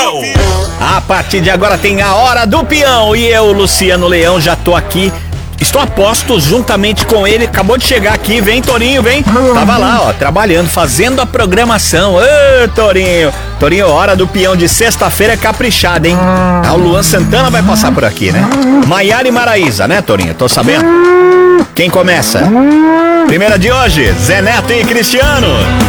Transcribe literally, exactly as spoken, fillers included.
peão. A partir de agora tem a Hora do Peão. E eu, Luciano Leão, já tô aqui. Estou a postos juntamente com ele. Acabou de chegar aqui. Vem, Torinho, vem. Tava lá, ó, trabalhando, fazendo a programação. Ô, Torinho. Torinho, Hora do Peão de sexta-feira é caprichada, hein? Ah, o Luan Santana vai passar por aqui, né? Maiara e Maraísa, né, Torinho? Tô sabendo. Quem começa? Primeira de hoje, Zé Neto e Cristiano.